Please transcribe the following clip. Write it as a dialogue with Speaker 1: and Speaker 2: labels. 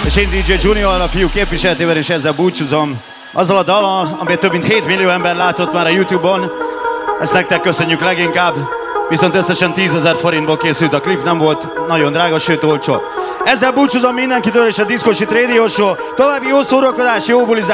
Speaker 1: És én DJ Junior, a fiú képviseletével, és ezzel búcsúzom. Azzal a dallal, amit több mint 7 millió ember látott már a YouTube-on. Ezt nektek köszönjük leginkább. Viszont összesen 10 000 forintból készült a klip, nem volt nagyon drága, sőt olcsó. Ezzel búcsúzom mindenkitől és a Disco Shit Radio Show. További jó szórakozás, jó bulizás!